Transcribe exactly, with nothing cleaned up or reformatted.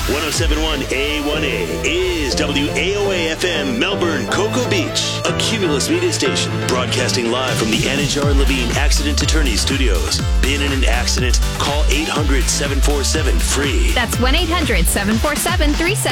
oh seven point one A one A is W A O A F M, Melbourne, Cocoa Beach, a Cumulus media station, broadcasting live from the Anajar Levine Accident Attorney Studios. Been in an accident? Call eight hundred, seven four seven, FREE. That's one eight hundred, seven four seven, three seven